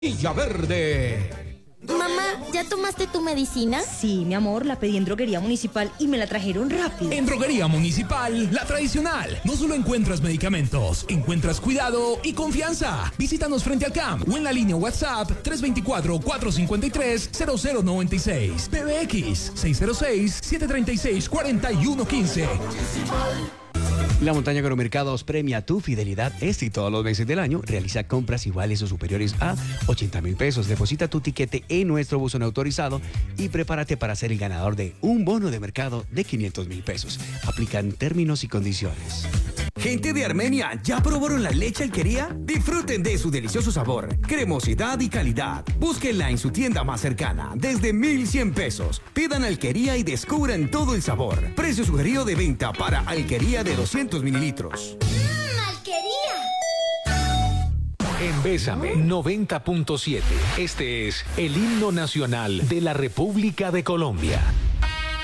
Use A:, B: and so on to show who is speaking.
A: Villaverde.
B: Mamá, ¿ya tomaste tu medicina?
C: Sí, mi amor, la pedí en Droguería Municipal y me la trajeron rápido.
A: En Droguería Municipal, la tradicional, no solo encuentras medicamentos, encuentras cuidado y confianza. Visítanos frente al CAMP o en la línea WhatsApp 324-453-0096. PBX 606-736-4115.
D: La Montaña Agromercados premia tu fidelidad y todos los meses del año. Realiza compras iguales o superiores a 80,000 pesos. Deposita tu tiquete en nuestro buzón autorizado y prepárate para ser el ganador de un bono de mercado de 500,000 pesos. Aplican términos y condiciones.
E: Gente de Armenia, ¿ya probaron la leche Alquería? Disfruten de su delicioso sabor, cremosidad y calidad. Búsquenla en su tienda más cercana, desde 1,100 pesos. Pidan Alquería y descubran todo el sabor. Precio sugerido de venta para Alquería de 200 mililitros.
B: ¡Alquería!
F: En Bésame 90.7, este es el himno nacional de la República de Colombia.